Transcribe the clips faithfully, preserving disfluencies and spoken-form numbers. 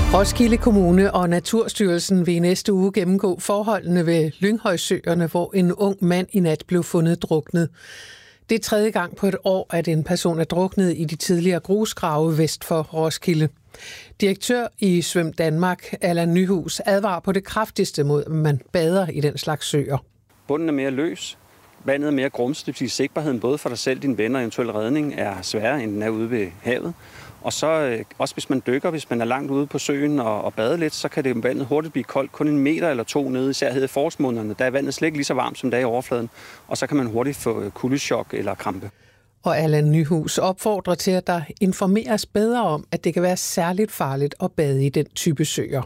Roskilde Kommune og Naturstyrelsen vil i næste uge gennemgå forholdene ved Lynghøjsøerne, hvor en ung mand i nat blev fundet druknet. Det er tredje gang på et år, at en person er druknet i de tidligere grusgrave vest for Roskilde. Direktør i Svøm Danmark, Allan Nyhus, advarer på det kraftigste mod, at man bader i den slags søer. Bunden er mere løs, vandet er mere grumset, det vil sige, sigtbarheden både for dig selv, dine venner og eventuel redning er sværere, end den er ude ved havet. Og så øh, også hvis man dykker, hvis man er langt ude på søen og, og bader lidt, så kan det vandet hurtigt blive koldt. Kun en meter eller to nede, især hed i forårsmånederne, der er vandet slet ikke lige så varmt som der i overfladen. Og så kan man hurtigt få kuldechok eller krampe. Og Allan Nyhus opfordrer til, at der informeres bedre om, at det kan være særligt farligt at bade i den type søer.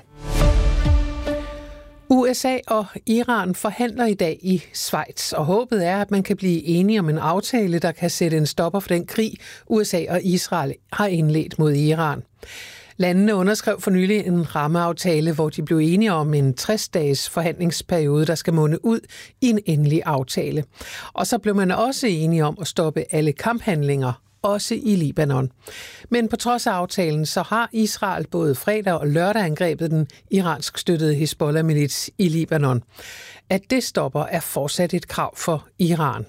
U S A og Iran forhandler i dag i Schweiz, og håbet er, at man kan blive enige om en aftale, der kan sætte en stopper for den krig, U S A og Israel har indledt mod Iran. Landene underskrev for nylig en rammeaftale, hvor de blev enige om en tres-dages forhandlingsperiode, der skal munde ud i en endelig aftale. Og så blev man også enige om at stoppe alle kamphandlinger, også i Libanon. Men på trods af aftalen, så har Israel både fredag og lørdag angrebet den iransk støttede Hizbollah-milits i Libanon. At det stopper er fortsat et krav for Iran.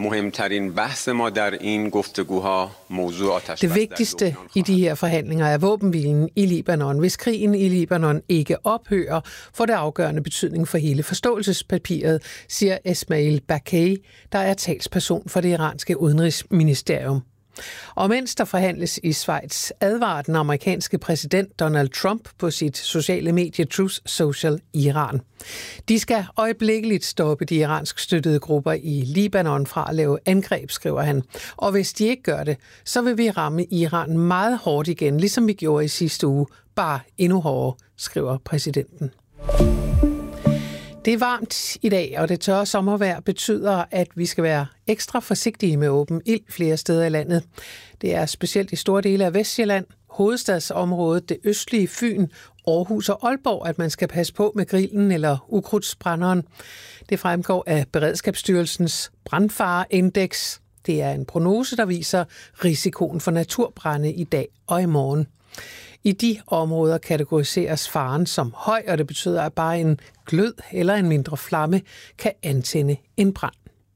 Det vigtigste i de her forhandlinger er våbenhvilen i Libanon. Hvis krigen i Libanon ikke ophører, får det afgørende betydning for hele forståelsespapiret, siger Esmail Bakay, der er talsperson for det iranske udenrigsministerium. Og mens der forhandles i Schweiz, advarer den amerikanske præsident Donald Trump på sit sociale medie Truth Social Iran. De skal øjeblikkeligt stoppe de iransk støttede grupper i Libanon fra at lave angreb, skriver han. Og hvis de ikke gør det, så vil vi ramme Iran meget hårdt igen, ligesom vi gjorde i sidste uge, bare endnu hårdere, skriver præsidenten. Det er varmt i dag, og det tørre sommervejr betyder, at vi skal være ekstra forsigtige med åben ild flere steder i landet. Det er specielt i store dele af Vestjylland, hovedstadsområdet, det østlige Fyn, Aarhus og Aalborg, at man skal passe på med grillen eller ukrudtsbrænderen. Det fremgår af Beredskabsstyrelsens brandfareindeks. Det er en prognose, der viser risikoen for naturbrande i dag og i morgen. I de områder kategoriseres faren som høj, og det betyder, at bare en glød eller en mindre flamme kan antænde en brand.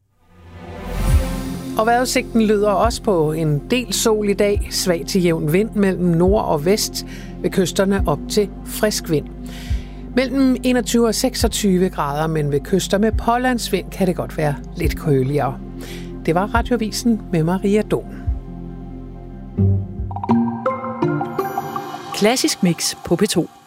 Og vejrudsigten lyder også på en del sol i dag, svag til jævn vind mellem nord og vest, ved kysterne op til frisk vind. Mellem enogtyve og seksogtyve grader, men ved kyster med pålandsvind kan det godt være lidt køligere. Det var Radioavisen med Maria Dom. Klassisk Mix på P to.